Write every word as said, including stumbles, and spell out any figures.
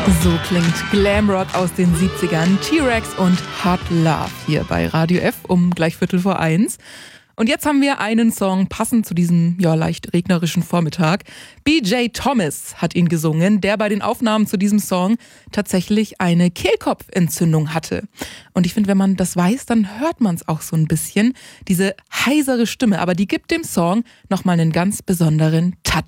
So klingt Glamrock aus den siebzigern. T-Rex und Hot Love hier bei Radio F um gleich Viertel vor eins. Und jetzt haben wir einen Song passend zu diesem ja leicht regnerischen Vormittag. B J Thomas hat ihn gesungen, der bei den Aufnahmen zu diesem Song tatsächlich eine Kehlkopfentzündung hatte. Und ich finde, wenn man das weiß, dann hört man es auch so ein bisschen. Diese heisere Stimme, aber die gibt dem Song nochmal einen ganz besonderen Touch.